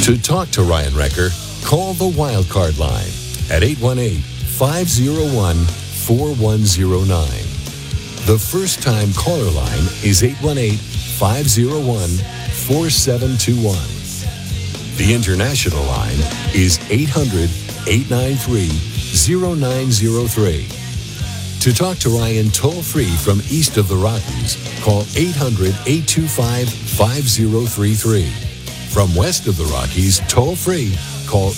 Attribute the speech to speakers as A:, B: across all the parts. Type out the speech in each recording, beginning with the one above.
A: To talk to Ryan Wrecker, call the Wildcard line at 818-501-4109. The first-time caller line is 818-501-4721. The international line is 800-893-0903. To talk to Ryan toll-free from east of the Rockies, call 800-825-5033. From west of the Rockies, toll-free, call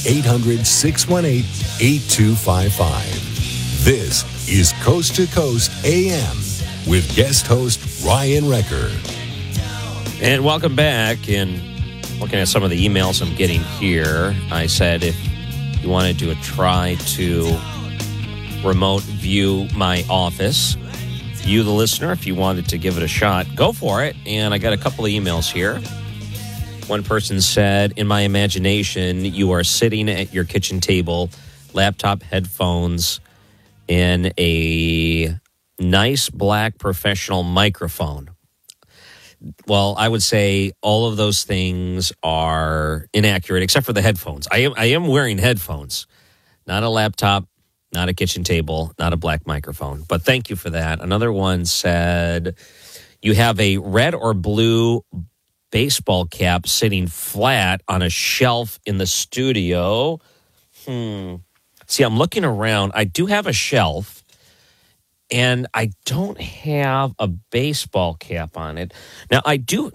A: 800-618-8255. This is Coast to Coast AM with guest host Ryan Wrecker.
B: And welcome back. And looking at some of the emails I'm getting here, I said if you want to do a try to remote view my office, you, the listener, if you wanted to give it a shot, go for it. And I got a couple of emails here. One person said, in my imagination, you are sitting at your kitchen table, laptop, headphones, and a nice black professional microphone. Well, I would say all of those things are inaccurate, except for the headphones. I am wearing headphones, not a laptop, not a kitchen table, not a black microphone. But thank you for that. Another one said, you have a red or blue baseball cap sitting flat on a shelf in the studio. See, I'm looking around. I do have a shelf. And I don't have a baseball cap on it. Now, I do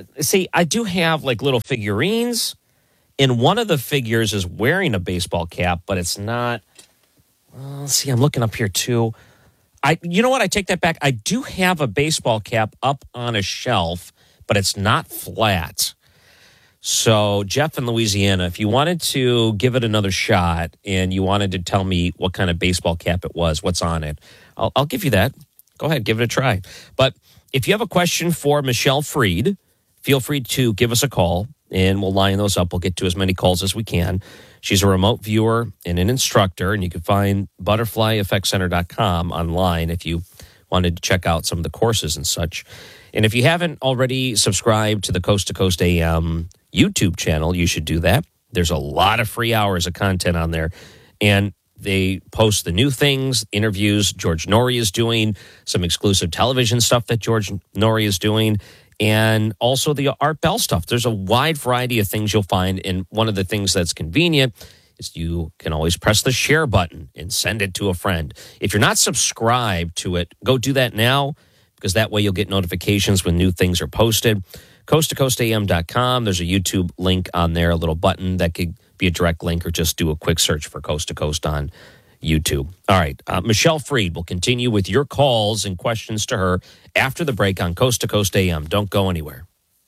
B: have like little figurines. And one of the figures is wearing a baseball cap, but it's not. See, I'm looking up here too. You know what? I take that back. I do have a baseball cap up on a shelf, but it's not flat. So, Jeff in Louisiana, if you wanted to give it another shot and you wanted to tell me what kind of baseball cap it was, what's on it, I'll give you that. Go ahead, give it a try. But if you have a question for Michelle Freed, feel free to give us a call, and we'll line those up. We'll get to as many calls as we can. She's a remote viewer and an instructor, and you can find butterflyeffectcenter.com online if you wanted to check out some of the courses and such. And if you haven't already subscribed to the Coast to Coast AM YouTube channel, you should do that. There's a lot of free hours of content on there. And they post the new things, interviews George Norrie is doing, some exclusive television stuff that George Norrie is doing, and also the Art Bell stuff. There's a wide variety of things you'll find. And one of the things that's convenient is you can always press the share button and send it to a friend. If you're not subscribed to it, go do that now, because that way you'll get notifications when new things are posted. CoastToCoastAM.com. There's a YouTube link on there, a little button that could be a direct link, or just do a quick search for Coast to Coast on YouTube. All right. Michelle Freed will continue with your calls and questions to her after the break on Coast to Coast AM. Don't go anywhere.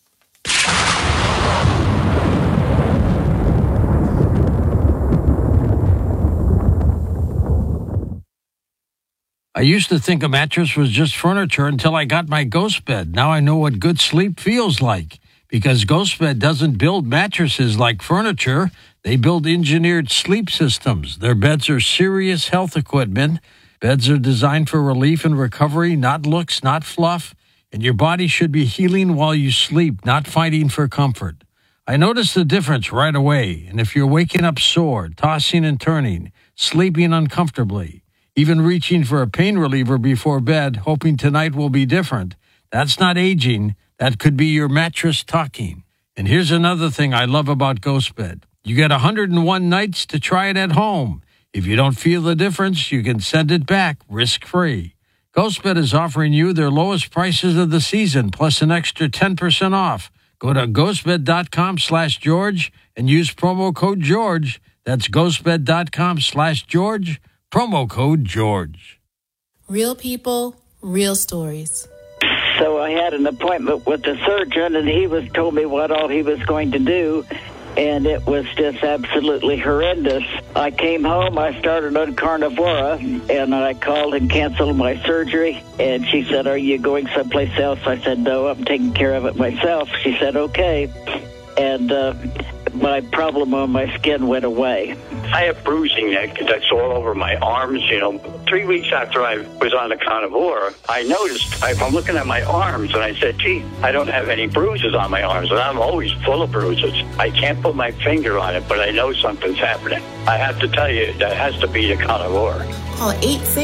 C: I used to think a mattress was just furniture until I got my Ghost Bed. Now I know what good sleep feels like, because Ghost Bed doesn't build mattresses like furniture. They build engineered sleep systems. Their beds are serious health equipment. Beds are designed for relief and recovery, not looks, not fluff. And your body should be healing while you sleep, not fighting for comfort. I noticed the difference right away. And if you're waking up sore, tossing and turning, sleeping uncomfortably, even reaching for a pain reliever before bed, hoping tonight will be different, that's not aging. That could be your mattress talking. And here's another thing I love about Ghost Bed. You get 101 nights to try it at home. If you don't feel the difference, you can send it back risk-free. Ghost Bed is offering you their lowest prices of the season, plus an extra 10% off. Go to ghostbed.com/George and use promo code George. That's ghostbed.com/George. Promo code George.
D: Real people, real stories.
E: So I had an appointment with the surgeon, and he told me what all he was going to do, and it was just absolutely horrendous. I came home, I started on Carnivora, and I called and canceled my surgery, and she said, "Are you going someplace else?" I said, "No, I'm taking care of it myself." She said, "Okay," and my problem on my skin went away.
F: I have bruising that's all over my arms. 3 weeks after I was on the carnivore, I noticed, I'm looking at my arms, and I said, gee, I don't have any bruises on my arms, and I'm always full of bruises. I can't put my finger on it, but I know something's happening. I have to tell you, that has to be the carnivore.
D: Call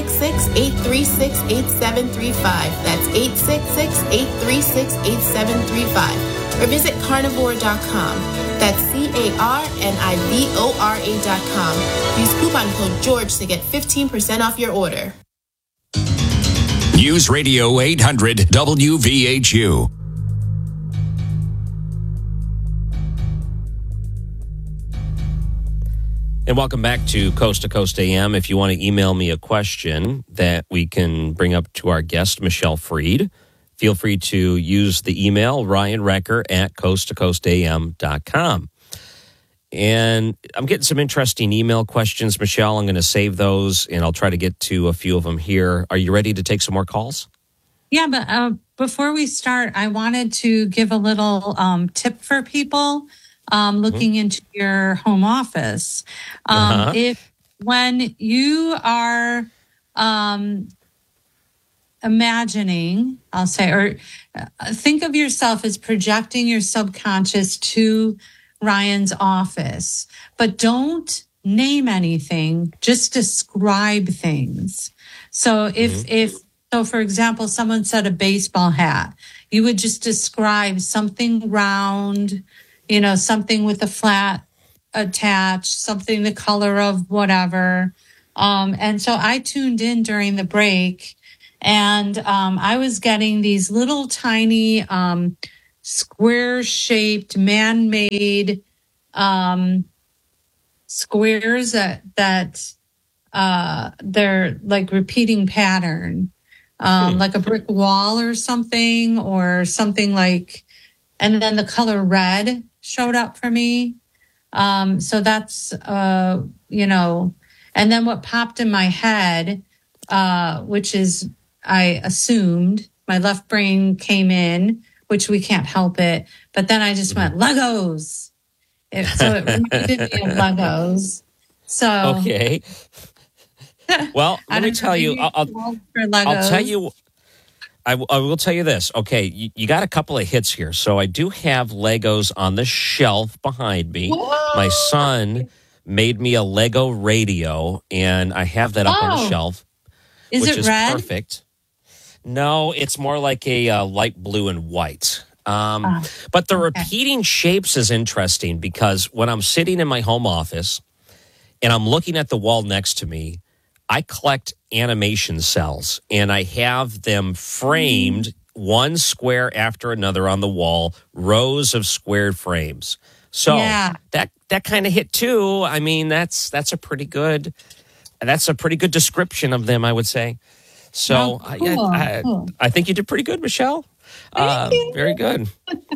D: 866-836-8735. That's 866-836-8735. Or visit carnivore.com. That's carnivora.com. Use coupon code George to get 15% off your order.
A: News Radio 800 WVHU.
B: And welcome back to Coast AM. If you want to email me a question that we can bring up to our guest, Michelle Freed, feel free to use the email, ryanrecker@coasttocoastam.com. And I'm getting some interesting email questions, Michelle. I'm going to save those, and I'll try to get to a few of them here. Are you ready to take some more calls?
G: Yeah, but before we start, I wanted to give a little tip for people looking into your home office. If when you are imagining, I'll say, or think of yourself as projecting your subconscious to Ryan's office, but don't name anything, just describe things. So so for example, someone said a baseball hat, you would just describe something round, something with a flat attached, something the color of whatever. And so I tuned in during the break, and I was getting these little tiny square-shaped, man-made squares that they're like repeating pattern, like a brick wall or something like, and then the color red showed up for me. So that's, and then what popped in my head, which is, I assumed my left brain came in, which we can't help it. But then I just went, Legos. So it reminded me of Legos. So
B: okay. Well, let me tell you. I'll tell you. I will tell you this. Okay, you got a couple of hits here. So I do have Legos on the shelf behind me. Whoa. My son made me a Lego radio, and I have that up on the shelf.
G: Is
B: which
G: it
B: is
G: red?
B: Perfect. No, it's more like a light blue and white. But the repeating shapes is interesting because when I'm sitting in my home office and I'm looking at the wall next to me, I collect animation cells and I have them framed one square after another on the wall, rows of squared frames. So that kind of hit too. I mean, that's a pretty good description of them, I would say. So
G: cool.
B: I think you did pretty good, Michelle. Very good.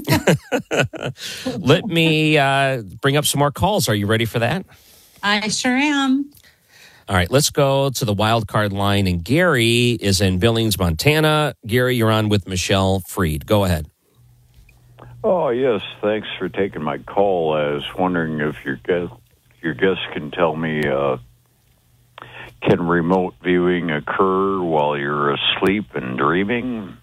B: Let me bring up some more calls. Are you ready for that?
G: I sure am.
B: All right, let's go to the wild card line. And Gary is in Billings, Montana. Gary, you're on with Michelle Freed. Go ahead.
H: Oh, yes. Thanks for taking my call. I was wondering if your guest can tell me, can remote viewing occur while you're asleep and dreaming?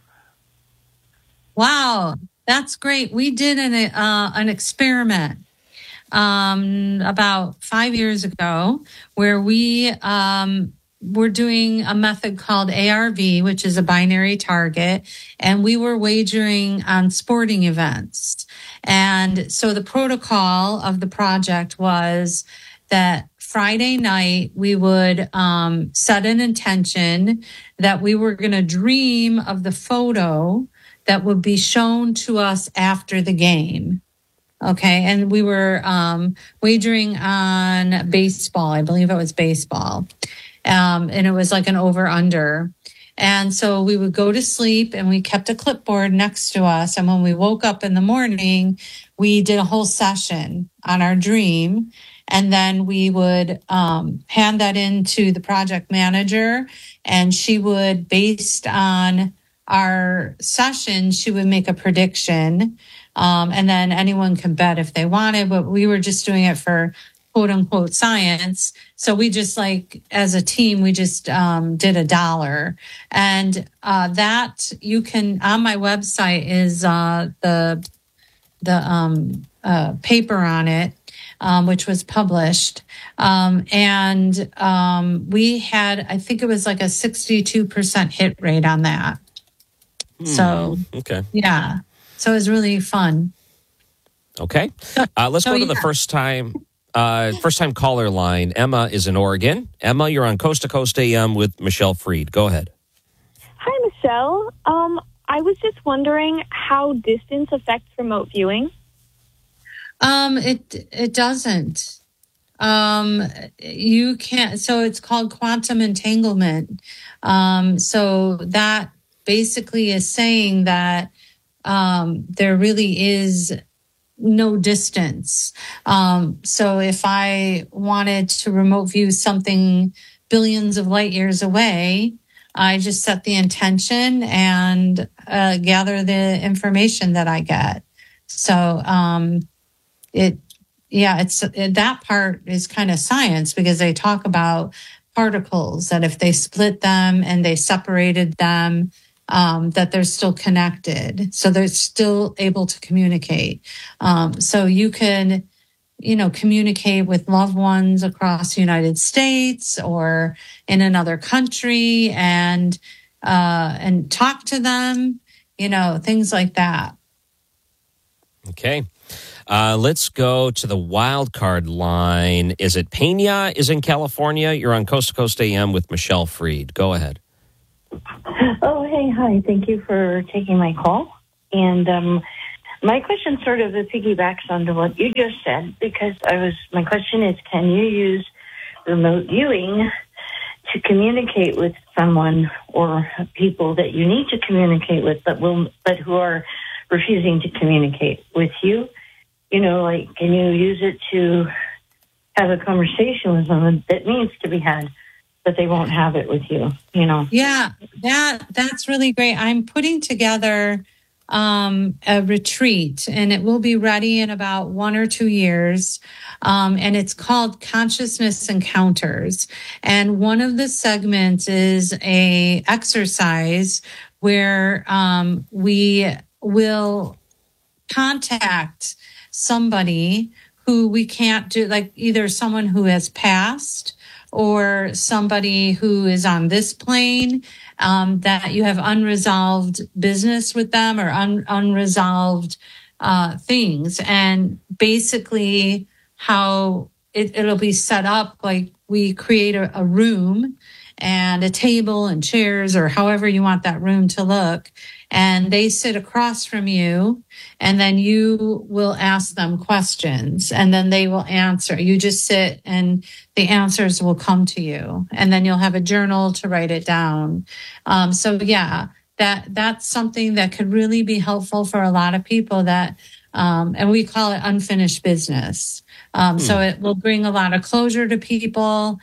G: Wow, that's great. We did an experiment about 5 years ago where we were doing a method called ARV, which is a binary target, and we were wagering on sporting events. And so the protocol of the project was that Friday night, we would set an intention that we were going to dream of the photo that would be shown to us after the game. Okay. And we were wagering on baseball. I believe it was baseball. And it was like an over-under. And so we would go to sleep and we kept a clipboard next to us. And when we woke up in the morning, we did a whole session on our dream. And then we would hand that into the project manager, and she would, based on our session, she would make a prediction. And then anyone could bet if they wanted, but we were just doing it for quote unquote science. So we just as a team, we just did $1. And that you can, on my website is the paper on it, which was published. We had, I think it was a 62% hit rate on that. So,
B: okay.
G: Yeah. So it was really fun.
B: Okay. Let's go to the first time caller line. Emma is in Oregon. Emma, you're on Coast to Coast AM with Michelle Freed. Go ahead.
I: Hi, Michelle. I was just wondering how distance affects remote viewing.
G: It doesn't. You can't. So it's called quantum entanglement. So that basically is saying that there really is no distance. So if I wanted to remote view something billions of light years away, I just set the intention and gather the information that I get. So that part is kind of science, because they talk about particles that if they split them and they separated them, that they're still connected. So they're still able to communicate. So you can, communicate with loved ones across the United States or in another country and talk to them, things like that.
B: Okay. Let's go to the wild card line. Is it Pena is in California? You're on Coast to Coast AM with Michelle Freed. Go ahead.
J: Oh, hey, hi. Thank you for taking my call. And my question sort of piggybacks onto what you just said, because my question is, can you use remote viewing to communicate with someone or people that you need to communicate with, but who are refusing to communicate with you? Can you use it to have a conversation with someone that needs to be had, but they won't have it with you,
G: Yeah, that's really great. I'm putting together a retreat, and it will be ready in about 1 or 2 years. And it's called Consciousness Encounters. And one of the segments is a exercise where we will contact somebody who we can't do, either someone who has passed or somebody who is on this plane, that you have unresolved business with them or unresolved things. And basically how it'll be set up, we create a room and a table and chairs, or however you want that room to look. And they sit across from you, and then you will ask them questions, and then they will answer. You just sit and the answers will come to you, and then you'll have a journal to write it down. That's something that could really be helpful for a lot of people and we call it unfinished business. So it will bring a lot of closure to people.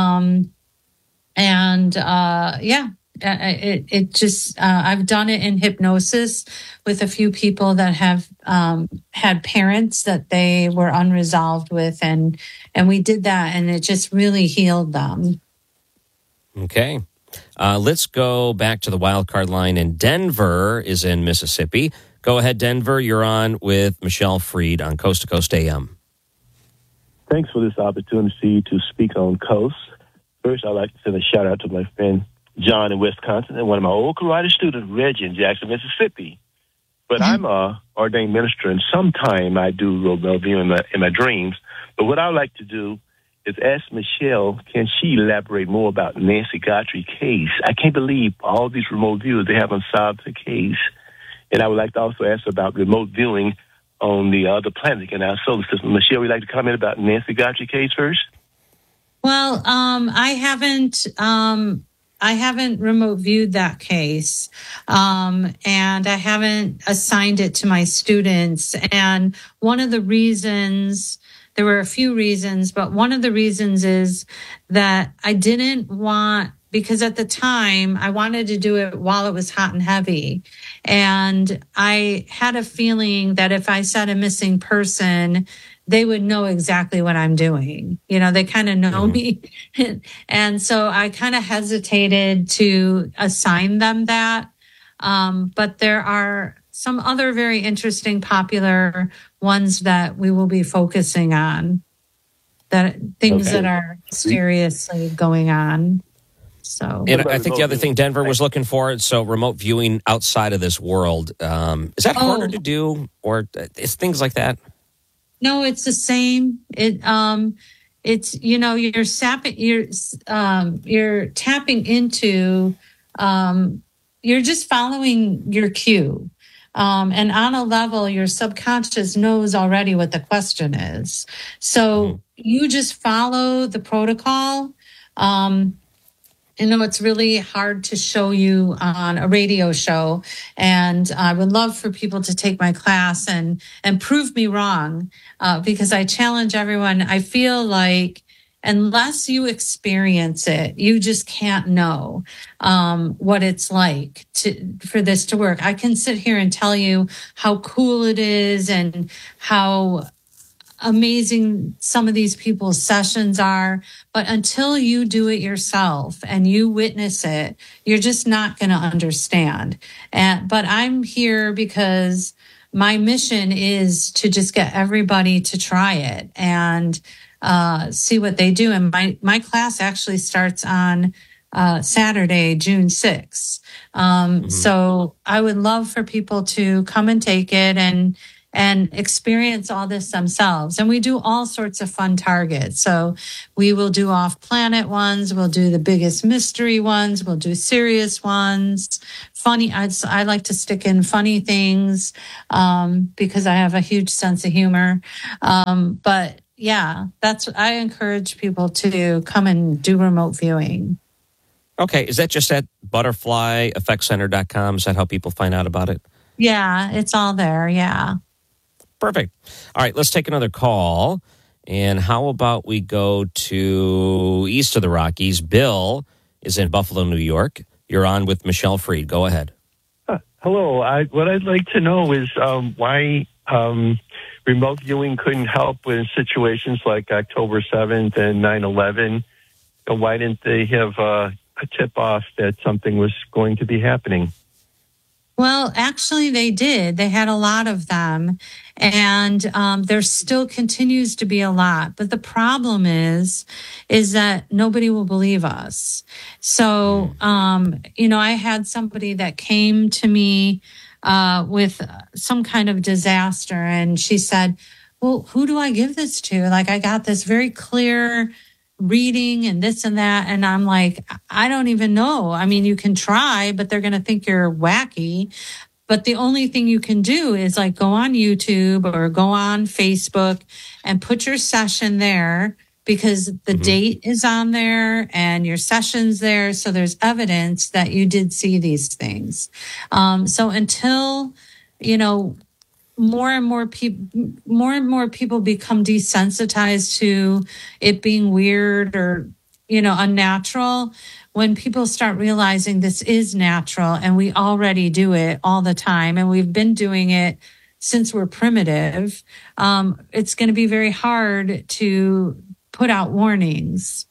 G: I've done it in hypnosis with a few people that have had parents that they were unresolved with, and we did that, and it just really healed them.
B: Okay. Let's go back to the wild card line, and Denver is in Mississippi. Go ahead, Denver. You're on with Michelle Freed on Coast to Coast AM.
K: Thanks for this opportunity to speak on Coast. First, I'd like to send a shout out to my friend John in Wisconsin and one of my old karate students, Reggie, in Jackson, Mississippi. But I'm a ordained minister, and sometime I do remote viewing in my dreams. But what I would like to do is ask Michelle, can she elaborate more about Nancy Guthrie case? I can't believe all these remote viewers, they haven't solved the case. And I would like to also ask about remote viewing on the other planet in our solar system. Michelle, would you like to comment about Nancy Guthrie case first?
G: Well, I haven't remote viewed that case, and I haven't assigned it to my students. And one of the reasons, there were a few reasons, but one of the reasons is that I didn't want, because at the time I wanted to do it while it was hot and heavy. And I had a feeling that if I said a missing person, they would know exactly what I'm doing. They kind of know me. And so I kind of hesitated to assign them that. But there are some other very interesting, popular ones that we will be focusing on, that are seriously going on. So,
B: and I think the other thing Denver was looking for, so remote viewing outside of this world, is that harder to do, or it's things like that?
G: No, it's the same. It's you're tapping into, you're just following your cue. And on a level, your subconscious knows already what the question is. So you just follow the protocol. It's really hard to show you on a radio show. And I would love for people to take my class and prove me wrong, because I challenge everyone. I feel like unless you experience it, you just can't know what it's like for this to work. I can sit here and tell you how cool it is and how amazing some of these people's sessions are, but until you do it yourself and you witness it, you're just not going to understand. But I'm here because my mission is to just get everybody to try it and see what they do. And my class actually starts on Saturday, June 6th. So I would love for people to come and take it and experience all this themselves. And we do all sorts of fun targets. So we will do off-planet ones. We'll do the biggest mystery ones. We'll do serious ones. Funny. I like to stick in funny things because I have a huge sense of humor. But yeah, I encourage people to come and do remote viewing.
B: Okay. Is that just at butterflyeffectcenter.com? Is that how people find out about it?
G: Yeah, it's all there. Yeah.
B: Perfect. All right, let's take another call. And how about we go to east of the Rockies? Bill is in Buffalo, New York. You're on with Michelle Freed. Go ahead.
L: Hello. What I'd like to know is why remote viewing couldn't help in situations like October 7th and 9/11. Why didn't they have a tip-off that something was going to be happening?
G: Well, actually, they did. They had a lot of them, and there still continues to be a lot. But the problem is that nobody will believe us. So, I had somebody that came to me with some kind of disaster, and she said, well, who do I give this to? Like, I got this very clear reading and this and that. And I'm like, I don't even know. I mean, you can try, but they're going to think you're wacky. But the only thing you can do is like go on YouTube or go on Facebook and put your session there, because the date is on there and your session's there. So there's evidence that you did see these things. So until, more and more people become desensitized to it being weird or, unnatural, when people start realizing this is natural and we already do it all the time and we've been doing it since we're primitive, it's going to be very hard to put out warnings.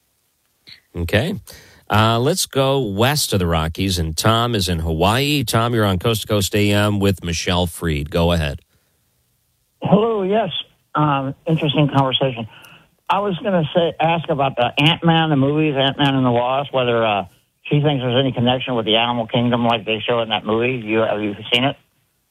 B: Okay. Let's go west of the Rockies, and Tom is in Hawaii. Tom, you're on Coast to Coast AM with Michelle Freed. Go ahead.
M: Hello, yes. Interesting conversation. I was going to ask about the Ant-Man, the movies, Ant-Man and the Wasp, whether she thinks there's any connection with the animal kingdom like they show in that movie. Have you seen it?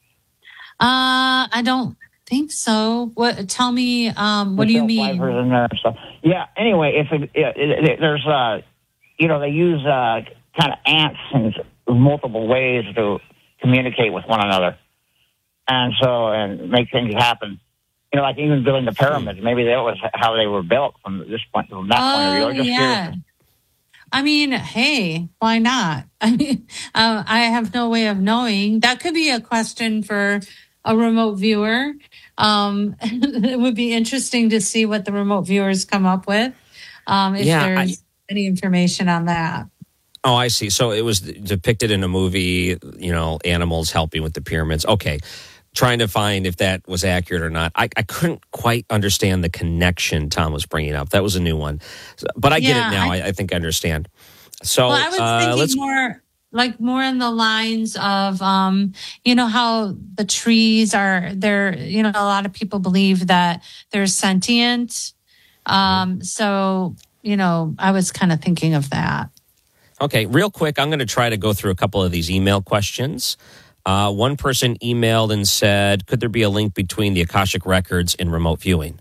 G: I don't think so. What? Tell me, what do you mean?
M: In there and stuff. Yeah, anyway, there's... they use kind of ants in multiple ways to communicate with one another, and make things happen. Like even building the pyramids, maybe that was how they were built from that point of view.
G: Yeah. I mean, hey, why not? I mean, I have no way of knowing. That could be a question for a remote viewer. It would be interesting to see what the remote viewers come up with. There's any information on that.
B: Oh, I see. So it was depicted in a movie, animals helping with the pyramids. Okay. trying to find if that was accurate or not. I couldn't quite understand the connection Tom was bringing up. That was a new one. But I get it now. I think I understand. So
G: I was thinking more in the lines of, how the trees they're, a lot of people believe that they're sentient. So, I was kind of thinking of that.
B: Okay, real quick, I'm going to try to go through a couple of these email questions. One person emailed and said, could there be a link between the Akashic Records and remote viewing?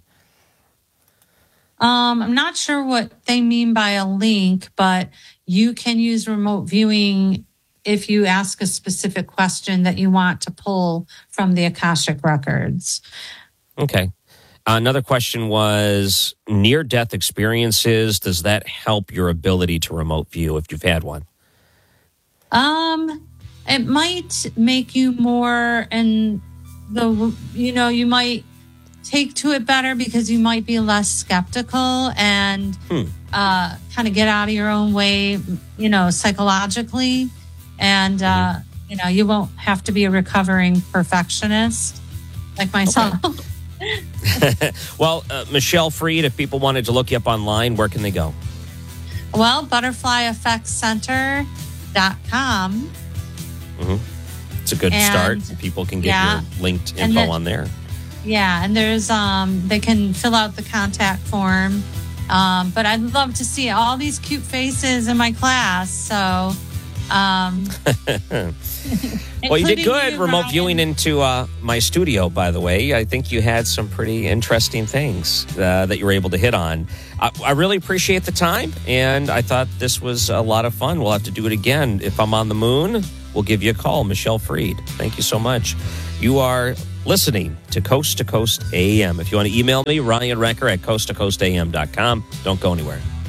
G: I'm not sure what they mean by a link, but you can use remote viewing if you ask a specific question that you want to pull from the Akashic Records.
B: Okay. Another question was near-death experiences. Does that help your ability to remote view if you've had one?
G: It might make you more you might take to it better because you might be less skeptical and kind of get out of your own way, psychologically. And, you won't have to be a recovering perfectionist like myself.
B: Okay. Well, Michelle Freed, if people wanted to look you up online, where can they go?
G: Well, butterflyeffectscenter.com.
B: It's a good start. People can get your linked info on there.
G: Yeah, and there's they can fill out the contact form. But I'd love to see all these cute faces in my class. So,
B: well, you did good remote viewing into my studio, by the way. I think you had some pretty interesting things that you were able to hit on. I really appreciate the time, and I thought this was a lot of fun. We'll have to do it again. If I'm on the moon, we'll give you a call. Michelle Freed, thank you so much. You are listening to Coast AM. If you want to email me, Ryan Recker at coasttocoastam.com. Don't go anywhere.